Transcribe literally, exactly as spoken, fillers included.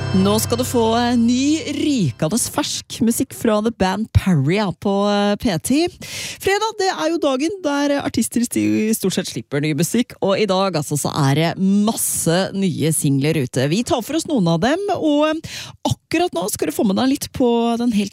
Nå skal du få ny, rykende fersk musikk fra The Band Paria på P ti. Fredag, det er jo dagen der artister stort sett slipper ny musikk, og i dag altså, så er det masse nye singler ute. Vi tar for oss noen av dem, og akkurat nå skal du få med deg litt på den helt